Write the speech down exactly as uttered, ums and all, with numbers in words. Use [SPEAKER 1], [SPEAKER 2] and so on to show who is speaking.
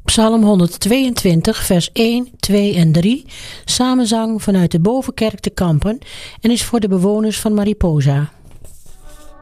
[SPEAKER 1] Psalm honderdtweeëntwintig vers één, twee en drie, samenzang vanuit de Bovenkerk te Kampen en is voor de bewoners van Mariposa.